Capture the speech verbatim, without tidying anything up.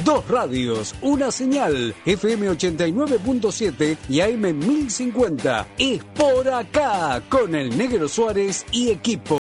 Dos radios, una señal, F M ochenta y nueve punto siete y A M mil cincuenta. Es por acá, con el Negro Suárez y equipo.